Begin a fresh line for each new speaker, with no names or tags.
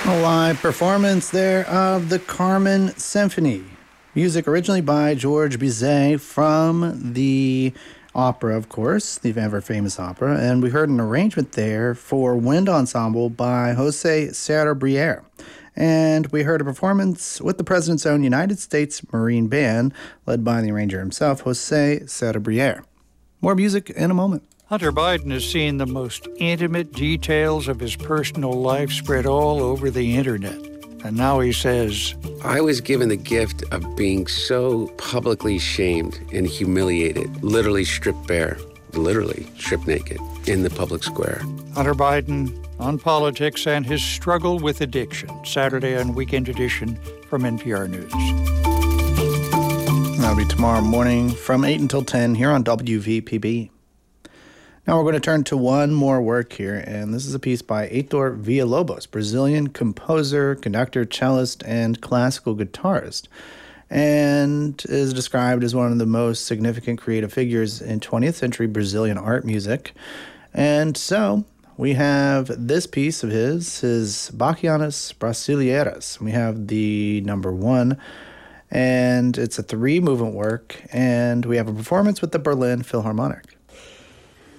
A live performance there of the Carmen Symphony. Music originally by George Bizet from the opera, of course, the ever famous opera. And we heard an arrangement there for wind ensemble by Jose Serra-Briere. And we heard a performance with the President's Own United States Marine Band, led by the arranger himself, Jose Serra-Briere. More music in a moment.
Hunter Biden has seen the most intimate details of his personal life spread all over the internet. And now he says,
I was given the gift of being so publicly shamed and humiliated, literally stripped bare, literally stripped naked in the public square.
Hunter Biden on politics and his struggle with addiction. Saturday on Weekend Edition from NPR News.
That'll be tomorrow morning from 8 until 10 here on WVPB. Now we're going to turn to one more work here, and this is a piece by Heitor Villa-Lobos, Brazilian composer, conductor, cellist, and classical guitarist, and is described as one of the most significant creative figures in 20th century Brazilian art music. And so we have this piece of his Bachianas Brasileiras. We have the number 1, and it's a 3-movement work, and we have a performance with the Berlin Philharmonic.